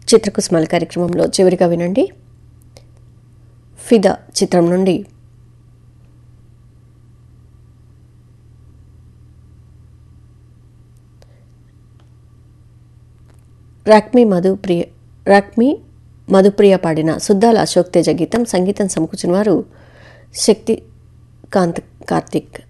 చిత్రకుసుమాల కార్యక్రమంలో చివరిగా వినండి ఫిదా చిత్రం నుండి రాక్మి మధుప్రియ పాడిన సుద్దాల అశోక్ తేజ గీతం. సంగీతం సమకూర్చిన వారు శక్తికాంత్ కార్తిక్.